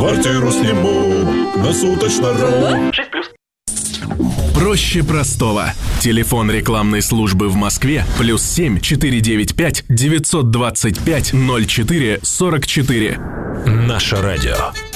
Квартиру сниму на суточно.ру. 6+. Проще простого. Телефон рекламной службы в Москве +7 495 925 04 44. Наше радио.